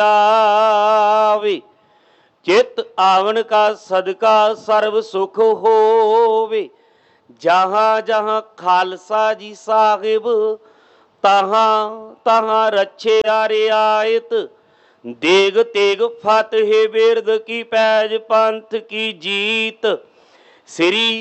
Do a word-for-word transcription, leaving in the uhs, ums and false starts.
आवे। चित आवन का सदका सर्व सुख होवे। जहाँ जहाँ खालसा जी साहिब तहाँ तहाँ रच्छे रियायत। देग तेग फतेह बिरद की पैज पंथ की जीत। श्री